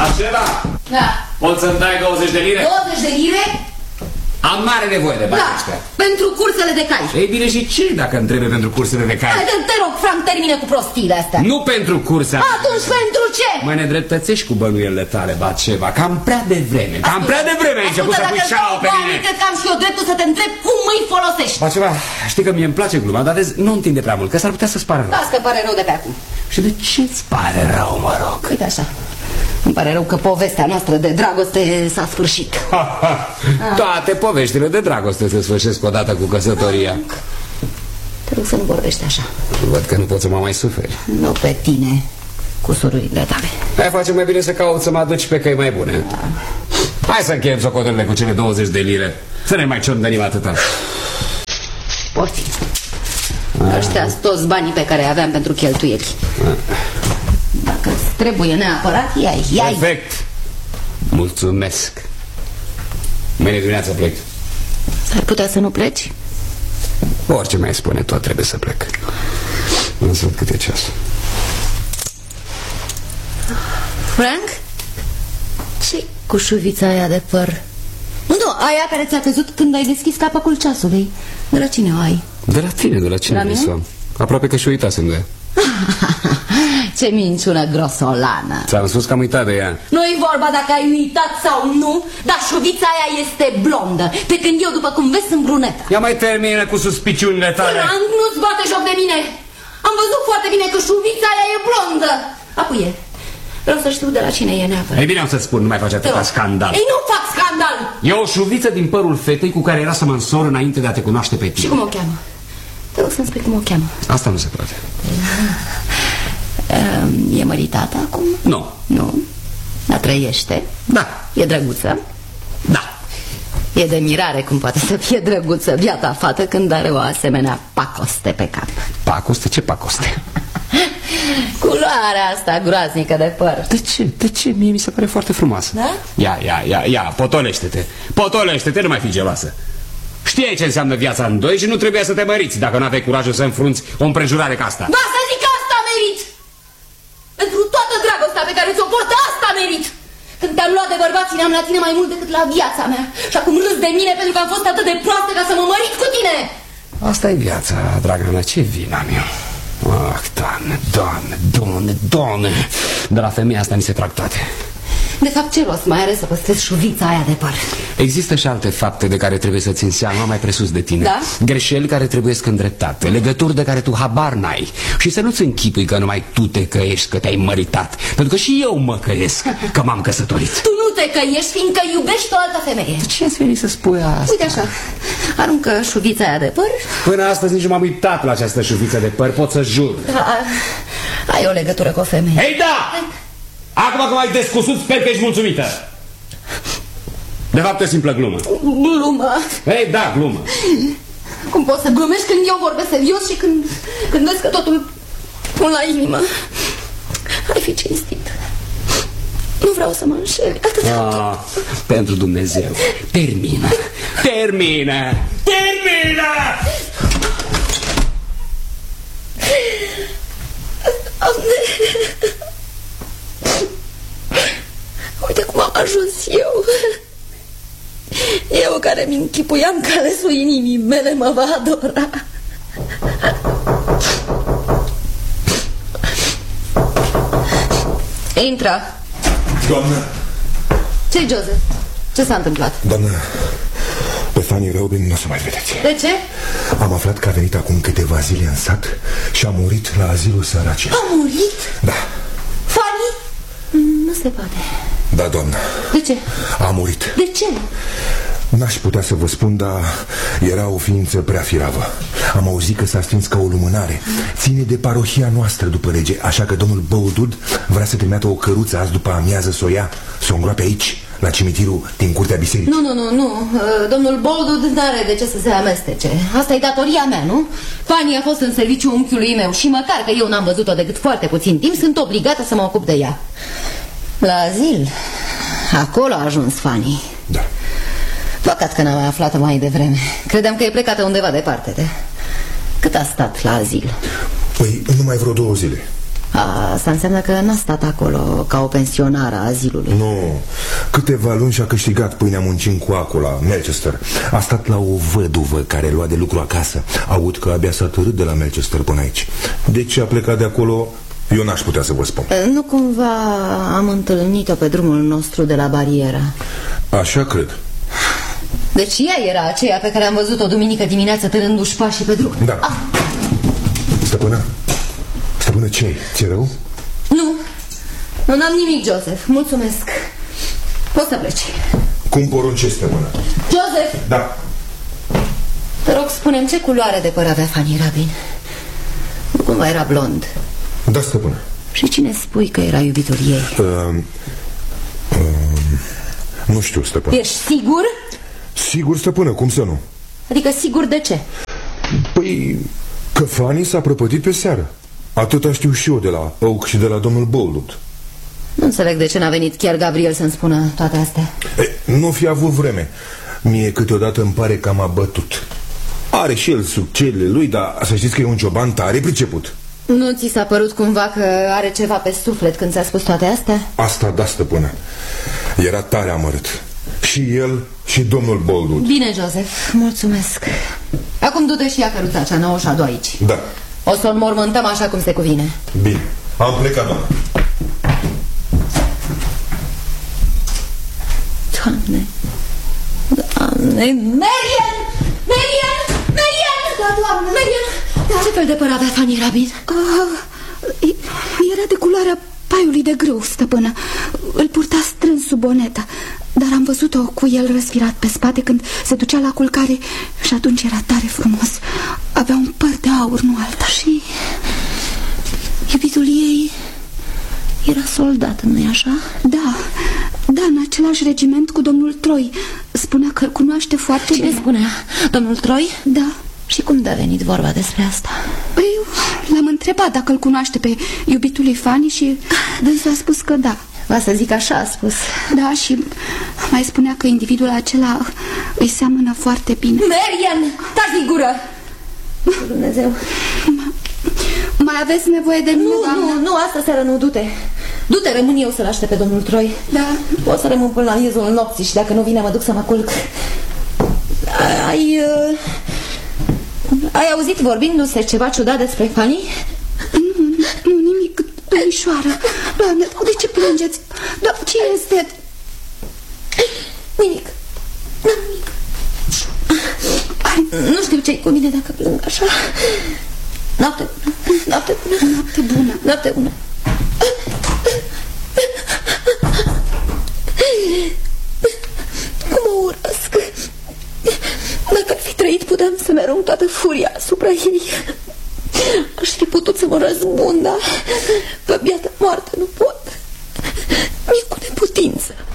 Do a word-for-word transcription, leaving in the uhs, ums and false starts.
Altceva? Da. Poți să-mi dai douăzeci de lire? douăzeci de lire? Am mare nevoie de bani Da, ăștia. pentru cursele de cai. Ei bine, și ce dacă îmi trebuie pentru cursele de cai? Haide, te rog, Frank, termine cu prostiile astea. Nu pentru curse. Atunci pentru ce? Mă nedreptățești cu bănuielile tale, Batșeva. Cam prea devreme. Cam prea devreme ai început să pui șaua pe mine. Cred că am și eu dreptul să te întreb cum îi folosești. Batșeva, știi că mie îmi place gluma, dar vezi, nu întinde prea mult, că s-ar putea să-ți pară rău. Las că pare rău de pe acum. Și de ce-ți pare rău, mă rog? Uite așa. Îmi pare rău că povestea noastră de dragoste s-a sfârșit. Ha, ha. Toate poveștile de dragoste se sfârșesc odată cu căsătoria. Te rog să nu vorbești așa. Văd că nu poți să mă mai suferi. Nu pe tine, cu surorile tale. Hai, facem mai bine să caut să mă aduci pe căi mai bune. Da. Hai să încheiem socotelile cu cele douăzeci de lire. Să ne mai ciondănim atâta. Poftim. Ăștia-s toți banii pe care aveam pentru cheltuieli. Dacă îți trebuie neapărat, ia-i, ia-i. Perfect. Mulțumesc. Mâine dimineața plec. S-ar putea să nu pleci? Orice mai spune, tot trebuie să plec. Nu sunt cât e ceasul. Frank? Ce cu șuvița aia de păr? Nu, aia care ți-a căzut când ai deschis capacul ceasului. De la cine o ai? De la tine, de la cine vrei să am? Aproape că și uitasem de ea. Ce minciună grosolană. Ți-am spus că am uitat de ea. Nu-i vorba dacă ai uitat sau nu, dar șuvița aia este blondă, pe când eu, după cum vezi, sunt brunetă. Ia mai termină cu suspiciunile tale. Frank, nu-ți bate joc de mine. Am văzut foarte bine că șuvița aia e blondă. Apoi e. Vreau să știu de la cine e neapărat. Ei bine, am să-ți spun, nu mai face atâta scandal. Ei, nu fac scandal. E o șuviță din părul fetei cu care era să mă însor înainte de a te cunoaște pe tine. Și cum o cheamă? Te rog să-mi spui cum o cheamă. Asta nu se poate. E măritată acum? Nu. Nu? Dar trăiește? Da. E drăguță? Da. E de mirare cum poate să fie drăguță biata fată când are o asemenea pacoste pe cap. Pacoste? Ce pacoste? Culoarea asta groaznică de păr. De ce? De ce? Mie mi se pare foarte frumoasă. Da? Ia, ia, ia, ia, potolește-te. Potolește-te, nu mai fi geloasă. Știai ce înseamnă viața în doi și nu trebuia să te măriți dacă nu aveai curajul să înfrunți o împrejurare ca asta. Da, să zic asta merit! Pentru toată dragostea pe care ți-o port, asta merit! Când te-am luat de bărbați, ne-am la tine mai mult decât la viața mea. Și acum râs de mine pentru că am fost atât de proastă ca să mă mărit cu tine. Asta e viața, draga mea, ce vina am eu? Ah, doamne, doamne, doamne, doamne. De la femeia asta mi se trag toate. De fapt, ce rost mai are să păstrezi șuvița aia de păr? Există și alte fapte de care trebuie să țin seama mai presus de tine. Da? Greșeli care trebuie să îndreptate, legături de care tu habar n-ai. Și să nu-ți închipui că numai tu te căiești că te-ai măritat. Pentru că și eu mă căiesc că m-am căsătorit. Tu nu te căiești fiindcă iubești o altă femeie. De ce ați venit să spui asta? Uite așa, aruncă șuvița aia de păr. Până astăzi nici nu m-am uitat la această șuviță de păr, pot să jur. Da, ai o legătură cu o femeie. Hei, da! Acum că m-ai descusut, sper că ești mulțumită. De fapt, e simplă glumă. Glumă. Ei, da, glumă. Cum poți să glumești când eu vorbesc serios și când, când vezi că totul pun la inimă? Ai fi cinstit. Nu vreau să mă înșeli. Ah, pentru Dumnezeu. Termină. Termină. Termină! Doamne, uite cum am ajuns eu. Eu care mi închipuiam că alesul inimii mele mă va adora. Intră. Doamnă. Ce-i, Joseph? Ce s-a întâmplat? Doamnă, pe Fanny Robin nu o să mai vedeți. De ce? Am aflat că a venit acum câteva zile în sat și a murit la azilul săracilor. A murit? Da. Fanny? Nu se poate. Da, doamnă. De ce? A murit. De ce? N-aș putea să vă spun, dar era o ființă prea firavă. Am auzit că s-a stins ca o lumânare. Ține de parohia noastră după lege, așa că domnul Boldwood vrea să trimită o căruță azi după amiază să o ia, să o îngroape aici, la cimitirul din curtea bisericii. Nu, nu, nu, nu. Domnul Boldwood n-are de ce să se amestece. Asta e datoria mea, nu? Fanny a fost în serviciul unchiului meu și măcar că eu n-am văzut-o decât foarte puțin timp, sunt obligată să mă ocup de ea. La azil, acolo a ajuns Fanny. Da. Păcat că n-am mai aflat-o mai devreme. Credeam că e plecată undeva departe de... Cât a stat la azil? Păi, numai vreo două zile. Asta înseamnă că n-a stat acolo ca o pensionară a azilului. Nu, câteva luni și-a câștigat pâinea muncind cu acul la Melchester. A stat la o văduvă care lua de lucru acasă. Aud că abia s-a târât de la Melchester până aici. De ce a plecat de acolo, eu n-aș putea să vă spun. Nu cumva am întâlnit-o pe drumul nostru de la barieră? Așa cred. Deci ea era aceea pe care am văzut-o duminică dimineață târându-și pașii pe drum. Da. ah. Stăpână, stăpână, ce-i? Ți-e rău? Nu, nu n-am nimic, Joseph, mulțumesc. Poți să pleci. Cum poruncești, stăpână? Joseph! Da. Te rog, spune-mi ce culoare de păr avea Fanny Rabin. Nu cumva era blond? Da, stăpână. Și cine spui că era iubitul ei? Uh, uh, nu știu, stăpână. Ești sigur? Sigur, stăpână, cum să nu? Adică sigur de ce? Păi, că Fanny s-a prăpădit pe seară. Atâta știu și eu de la Oak și de la domnul Boldwood. Nu înțeleg de ce n-a venit chiar Gabriel să-mi spună toate astea. E, nu fi avut vreme. Mie câteodată îmi pare că m-a bătut. Are și el succerile lui, dar să știți că e un cioban tare priceput. Nu ți s-a părut cumva că are ceva pe suflet când ți-a spus toate astea? Asta da, stăpână. Era tare amărât. Și el și domnul Boldwood. Bine, Joseph, mulțumesc. Acum du-te și ia căruța cea nouă și adu aici. Da. O să o înmormântăm așa cum se cuvine. Bine, am plecat, doamnă. Doamne, Doamne, Marian! Marian! Marian! Da, doamnă. Marian! Da. Ce fel de păr avea Fanny Rabin? Uh, era de culoarea paiului de grâu, stăpână. Îl purta strâns sub bonetă, dar am văzut-o cu el răsfirat pe spate când se ducea la culcare și atunci era tare frumos. Avea un păr de aur, nu alta. Și iubitul ei era soldat, nu-i așa? Da, da, în același regiment cu domnul Troy. Spunea că îl cunoaște foarte Cine bine. spunea? Domnul Troy? Da. Și cum de-a venit vorba despre asta? Păi, l-am întrebat dacă îl cunoaște pe iubitul lui Fanny și dânsul a spus că da. Va să zic așa, a spus. Da, și mai spunea că individul acela îi seamănă foarte bine. Marian, taci din gură! Dumnezeu. Mai aveți nevoie de mine, Nu, doamnă? nu, nu, asta seară nu, du-te. Du-te, rămân eu să-l aștept pe domnul Troy. Da. O să rămân până la miezul nopții și dacă nu vine mă duc să mă culc. Ai... Uh... Ai auzit vorbindu-se ceva ciudat despre Fanny? Nu, nu, nimic, domnișoară. Doamne, de ce plângeți? Da, ce este? Nimic. Nimic. Nu știu ce-i cu mine dacă plâng așa. Noapte bună. Noapte bună. Noapte bună. Noapte bună. Cum o urăsc. Dacă ar fi trăit, puteam să-mi arunc toată furia asupra ei. Aș fi putut să mă răzbun, dar pe biata moarte nu pot. Mi-e cu neputință.